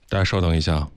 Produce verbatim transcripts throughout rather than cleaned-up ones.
大家稍等一下。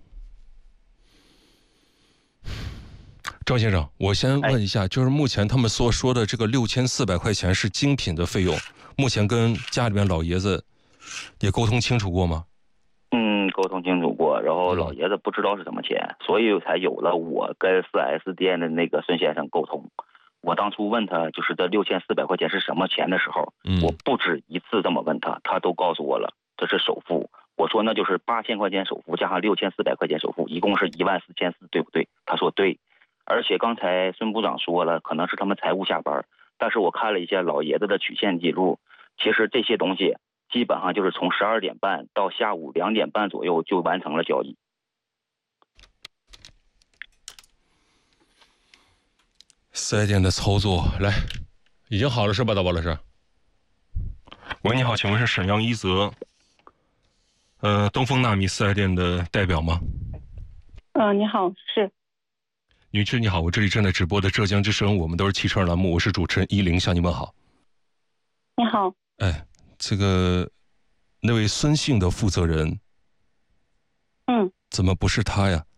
赵先生，我先问一下，就是目前他们所说的这个六千四百块钱是精品的费用，目前跟家里面老爷子也沟通清楚过吗？ 嗯，沟通清楚过，然后老爷子不知道是什么钱，嗯、所以才有了我跟 四 S 店的那个孙先生沟通。我当初问他就是这六千四百块钱是什么钱的时候，嗯、我不止一次这么问他，他都告诉我了，这是首付。我说那就是八千块钱首付加上六千四百块钱首付，一共是一万四千四，对不对？他说对。而且刚才孙部长说了，可能是他们财务下班，但是我看了一下老爷子的取现记录，其实这些东西基本上就是从十二点半到下午两点半左右就完成了交易。 四 S 店的操作来，已经好了是吧，导播老师？喂，你好，请问是沈阳一泽，呃，东风纳米四 S 店的代表吗？ 嗯、呃，你好，是。 女士你好，我这里正在直播的浙江之声，我们都是汽车栏目，我是主持人依林，向你问好。 你好。 哎，这个那位孙姓的负责人， 嗯， 怎么不是他呀？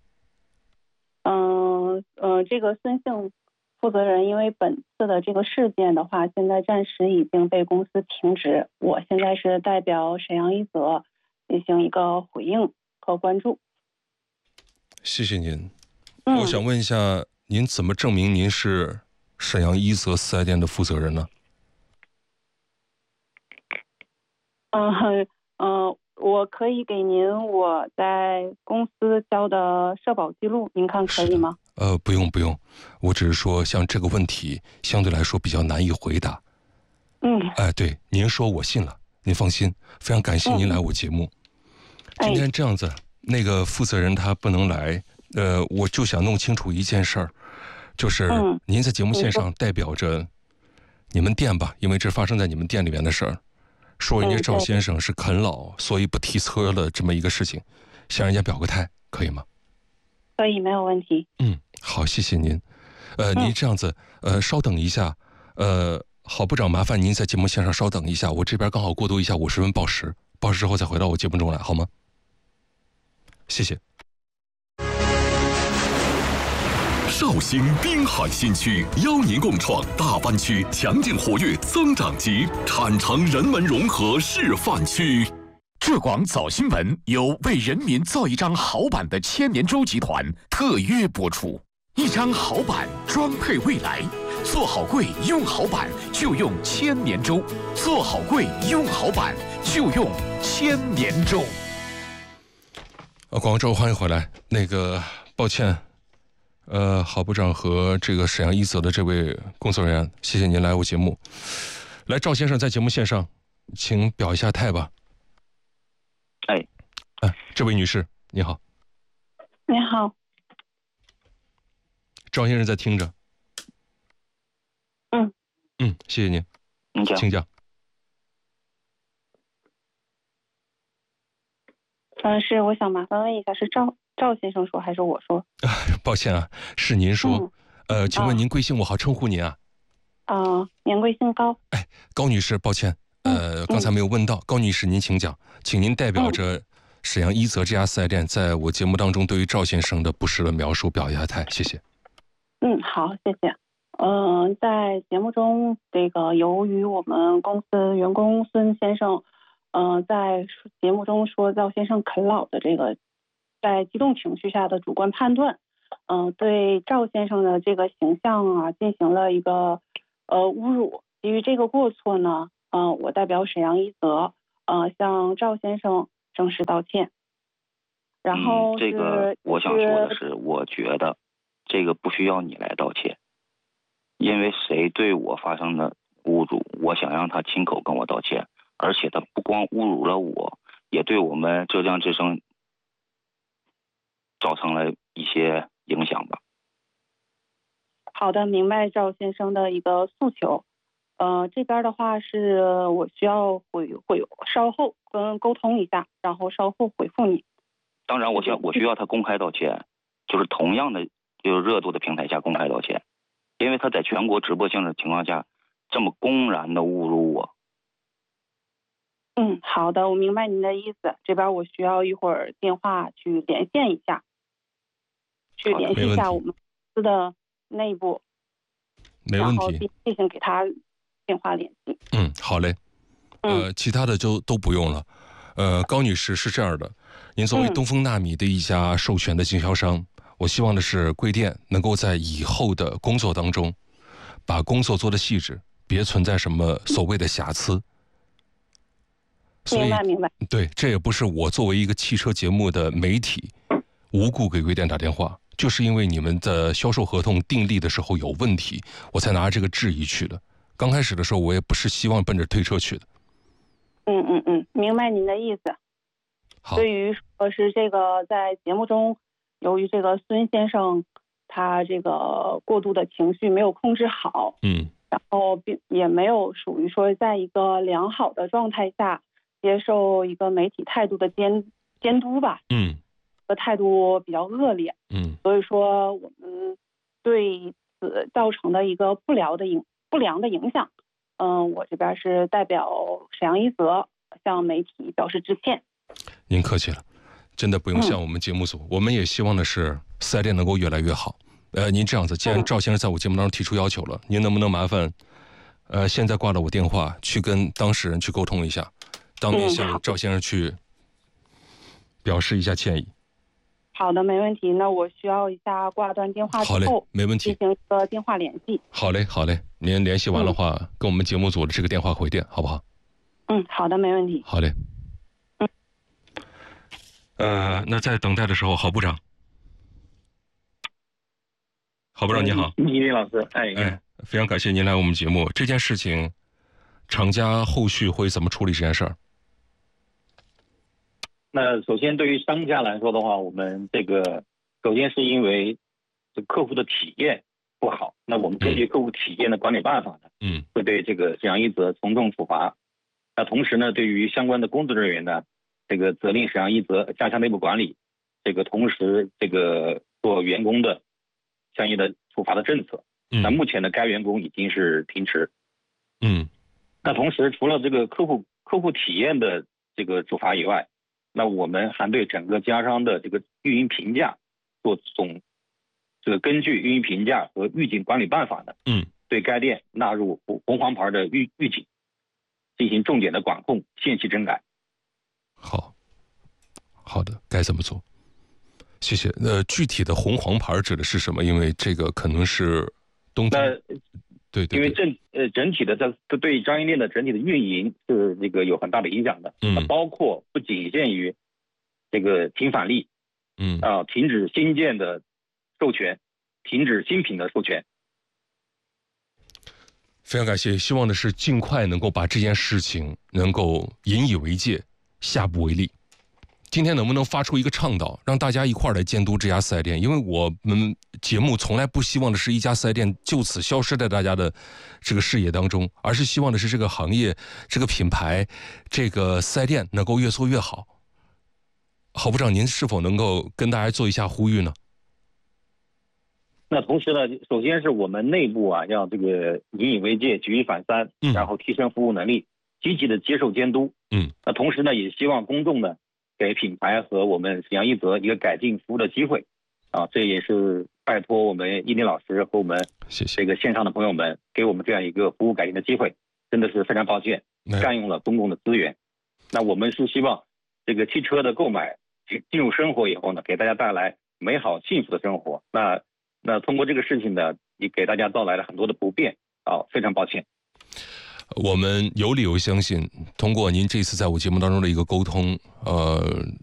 嗯 呃, 呃，这个孙姓负责人因为本次的这个事件的话，现在暂时已经被公司停职，我现在是代表沈阳一泽进行一个回应和关注。 谢谢您。我想问一下，您怎么证明您是沈阳一泽四 S 店的负责人呢？ 嗯嗯、呃，我可以给您我在公司交的社保记录，您看可以吗？ 呃，不用不用，我只是说像这个问题相对来说比较难以回答。 嗯， 哎、呃，对，您说我信了，您放心，非常感谢您来我节目。嗯、今天这样子，哎、那个负责人他不能来。呃，我就想弄清楚一件事儿，就是您在节目线上代表着你们店吧，因为这发生在你们店里面的事儿，说人家赵先生是啃老，所以不提车了这么一个事情，向人家表个态，可以吗？ 可以，没有问题。 嗯，好，谢谢您。呃，您这样子，呃，稍等一下，呃，郝部长，麻烦您在节目线上稍等一下，我这边刚好过渡一下五十分报时，报时之后再回到我节目中来，好吗？谢谢。 绍兴滨海新区邀您共创大湾区强劲活跃增长极产城人文融合示范区。浙广早新闻由为人民造一张好版的千年舟集团特约播出。一张好版装配未来，做好柜用好版就用千年舟，做好柜用好版就用千年舟。 呃，广州欢迎回来。那个，抱歉。呃，郝部长和这个沈阳一泽的这位工作人员，谢谢您来我节目。来，赵先生在节目线上，请表一下态吧。 哎， 哎，这位女士，你好。 你好。 赵先生在听着。 嗯。 嗯，谢谢您。 您讲。 请讲。 嗯、呃，是，我想麻烦问一下，是赵赵先生说还是我说？ 啊，抱歉啊，是您说。嗯、呃，请问您贵姓？我好称呼您啊。 啊、呃，年贵姓高。 哎，高女士，抱歉，呃，嗯、刚才没有问到，高女士您请讲，请您代表着沈阳一泽这家四 S 店，在我节目当中对于赵先生的不实的描述表一下态，谢谢。 嗯，好，谢谢。嗯、呃，在节目中，这个由于我们公司员工孙先生，呃，在节目中说赵先生啃老的这个。在激动情绪下的主观判断，嗯、呃，对赵先生的这个形象啊进行了一个呃侮辱。基于这个过错呢，嗯、呃，我代表沈阳一泽，呃，向赵先生正式道歉。然后、 嗯、这个我想说的是，我觉得这个不需要你来道歉，因为谁对我发生的侮辱，我想让他亲口跟我道歉，而且他不光侮辱了我，也对我们浙江之声造成了一些影响吧。 好的，明白赵先生的一个诉求。呃，这边的话是我需要回回稍后跟沟通一下，然后稍后回复你。 当然，我需要我需要他公开道歉，就是同样的就是热度的平台下公开道歉，因为他在全国直播性的情况下，这么公然的侮辱我。 嗯，好的，我明白您的意思。这边我需要一会儿电话去连线一下，去联系一下我们公司的内部， 没问题， 进行给他电话联系。 嗯，好嘞。呃，其他的就都不用了。呃，高女士是这样的，您作为东风纳米的一家授权的经销商，嗯、我希望的是贵店能够在以后的工作当中，把工作做得细致，别存在什么所谓的瑕疵。 明白明白。 对，这也不是我作为一个汽车节目的媒体，无故给贵店打电话，就是因为你们的销售合同订立的时候有问题，我才拿这个质疑去的。刚开始的时候，我也不是希望奔着推车去的。 嗯嗯嗯，明白您的意思。 好， 对于说是这个在节目中，由于这个孙先生他这个过度的情绪没有控制好， 嗯， 然后并也没有属于说在一个良好的状态下接受一个媒体态度的监监督吧， 嗯， 和态度比较恶劣， 嗯， 所以说我们对此造成的一个不良的影不良的影响。嗯，我这边是代表沈阳一泽向媒体表示致歉。 您客气了，真的不用向我们节目组，嗯、我们也希望的是四 S 店能够越来越好。呃，您这样子，既然赵先生在我节目当中提出要求了，嗯、您能不能麻烦，呃，现在挂了我电话，去跟当事人去沟通一下，当面向赵先生去表示一下歉意。 好的，没问题。那我需要一下挂断电话之后， 好嘞，没问题， 进行一个电话联系。 好嘞，好嘞，您联系完的话，嗯、跟我们节目组的这个电话回电，好不好？ 嗯，好的，没问题。 好嘞。嗯。呃，那在等待的时候，郝部长，郝部长你好， 倪林老师，哎哎，非常感谢您来我们节目。这件事情，厂家后续会怎么处理这件事儿？ 那首先对于商家来说的话，我们这个首先是因为这客户的体验不好，那我们根据客户体验的管理办法呢， 嗯， 会对这个沈阳一泽从重处罚。那同时呢，对于相关的工作人员呢，这个责令沈阳一泽加强内部管理，这个同时这个做员工的相应的处罚的政策。 嗯， 那目前呢，该员工已经是停职。 嗯， 那同时除了这个客户客户体验的这个处罚以外，那我们还对整个经销商的这个运营评价做总，这个根据运营评价和预警管理办法呢， 嗯， 对该店纳入红黄牌的预预警，进行重点的管控，限期整改。 好，好的，该怎么做？谢谢。呃，具体的红黄牌指的是什么？因为这个可能是冬天。对对， 因为整呃整体的这这对张营店的整体的运营是这个有很大的影响的， 嗯， 包括不仅限于这个停返利， 嗯啊，停止新建的授权，停止新品的授权。 非常感谢，希望的是尽快能够把这件事情能够引以为戒，下不为例。今天能不能发出一个倡导，让大家一块儿来监督这家四 S 店？因为我们节目从来不希望的是一家四 S 店就此消失在大家的这个视野当中，而是希望的是这个行业、这个品牌、这个四 S 店能够越做越好。郝部长，您是否能够跟大家做一下呼吁呢？ 那同时呢，首先是我们内部啊，要这个引以为戒，举一反三， 嗯、 然后提升服务能力，积极的接受监督。 嗯， 那同时呢，也希望公众呢，给品牌和我们沈阳一泽一个改进服务的机会，啊，这也是拜托我们伊林老师和我们这个线上的朋友们，给我们这样一个服务改进的机会，真的是非常抱歉，占用了公共的资源。那我们是希望这个汽车的购买进入生活以后呢，给大家带来美好幸福的生活。那那通过这个事情呢，也给大家带来了很多的不便，啊，非常抱歉。 我们有理由相信，通过您这次在我节目当中的一个沟通，呃，